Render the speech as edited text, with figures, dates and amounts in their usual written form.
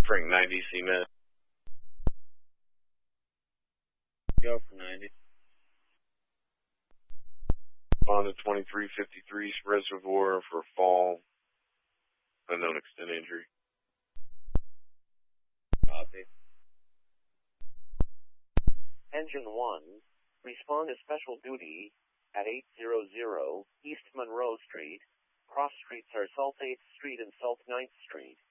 Frank 90 cement. Go for 90. Honda 2353 reservoir for fall. Unknown extent injury. Copy. Engine 1, respond to special duty at 800 East Monroe Street. Cross streets are Salt 8th Street and Salt 9th Street.